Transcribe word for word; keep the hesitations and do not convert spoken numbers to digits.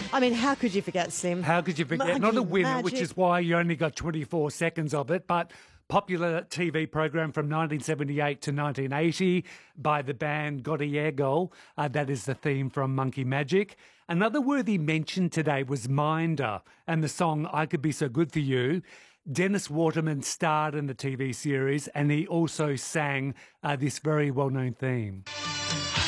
I mean, how could you forget, Slim? How could you forget? Monkey Not a winner, which Magic. is why you only got twenty-four seconds of it, but popular T V program from nineteen seventy-eight to nineteen eighty by the band Godiego. Uh, that is the theme from Monkey Magic. Another worthy mention today was Minder and the song I Could Be So Good For You. Dennis Waterman starred in the T V series and he also sang uh, this very well-known theme.